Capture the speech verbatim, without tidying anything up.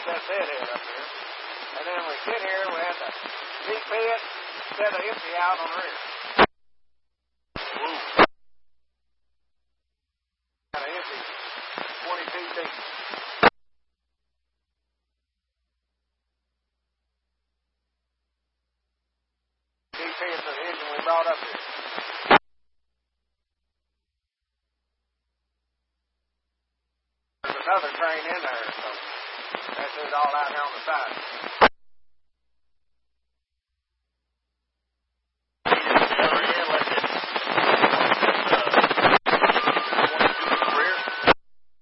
that deadhead up here. And then we get here, we had the deep head instead of empty out on the rear. Got an empty twenty-two deep. Deep head for the engine we brought up here. There's another train in there, so that's it all out here on the side.